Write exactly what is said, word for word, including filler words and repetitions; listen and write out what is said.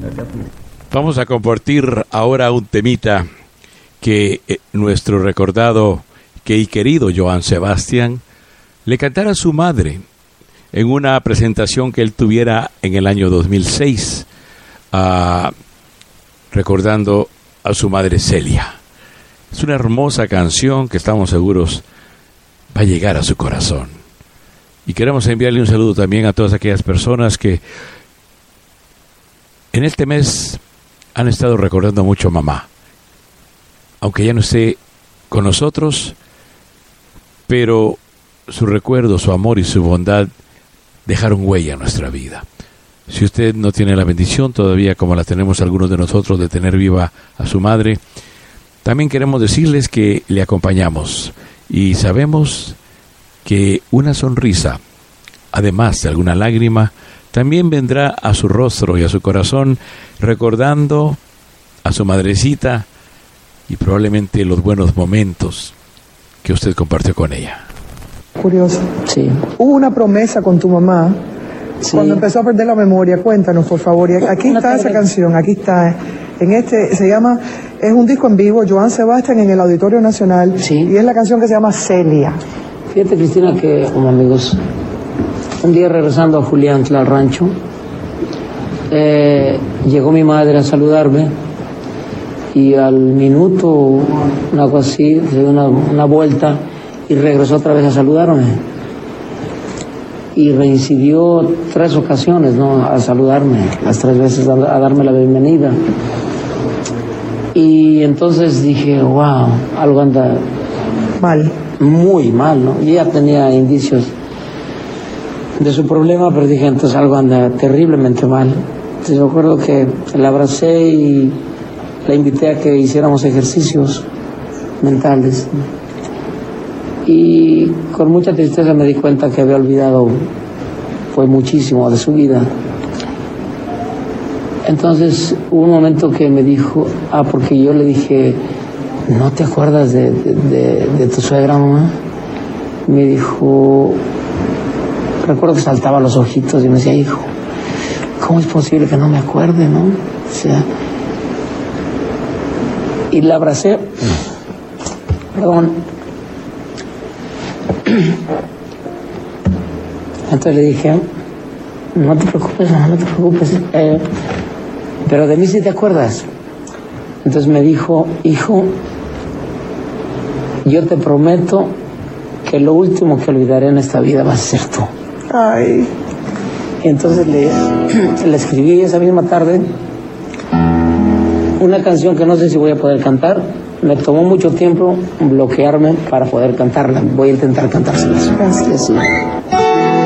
Vamos a compartir ahora un temita que eh, nuestro recordado que y querido Joan Sebastián le cantara a su madre en una presentación que él tuviera en el año dos mil seis, uh, recordando a su madre Celia. Es una hermosa canción que estamos seguros va a llegar a su corazón. Y queremos enviarle un saludo también a todas aquellas personas que en este mes han estado recordando mucho a mamá. Aunque ya no esté con nosotros, pero su recuerdo, su amor y su bondad dejaron huella en nuestra vida. Si usted no tiene la bendición todavía, como la tenemos algunos de nosotros, de tener viva a su madre, también queremos decirles que le acompañamos y sabemos que una sonrisa, además de alguna lágrima, también vendrá a su rostro y a su corazón, recordando a su madrecita y probablemente los buenos momentos que usted compartió con ella. Curioso. Sí. Hubo una promesa con tu mamá Sí. cuando empezó a perder la memoria. Cuéntanos, por favor. Y aquí Una está esa tarde. canción, aquí está. En este, se llama, es un disco en vivo, Joan Sebastián en el Auditorio Nacional. Sí. Y es la canción que se llama Celia. Fíjate, Cristina, que, como amigos, un día regresando a Julián, al rancho, eh, llegó mi madre a saludarme y al minuto, algo así, se dio una, una vuelta y regresó otra vez a saludarme. Y reincidió tres ocasiones, ¿no?, a saludarme, las tres veces a, a darme la bienvenida. Y entonces dije, wow, algo anda Mal. muy mal, ¿no? Yo ya tenía indicios de su problema, pero dije, entonces algo anda terriblemente mal. Entonces yo recuerdo que la abracé y la invité a que hiciéramos ejercicios mentales. Y con mucha tristeza me di cuenta que había olvidado pues muchísimo de su vida. Entonces hubo un momento que me dijo, ah, porque yo le dije, ¿no te acuerdas de, de, de, de tu suegra, mamá? Me dijo, recuerdo que saltaba los ojitos y me decía, hijo, ¿cómo es posible que no me acuerde, no? O sea, y la abracé, perdón. Entonces le dije, no te preocupes, no, no te preocupes, eh, pero de mí sí te acuerdas. Entonces me dijo, hijo, yo te prometo que lo último que olvidaré en esta vida va a ser tú. Ay. Y entonces le, le escribí esa misma tarde una canción que no sé si voy a poder cantar. Me tomó mucho tiempo bloquearme para poder cantarla. Voy a intentar cantárselas. Gracias. Sí.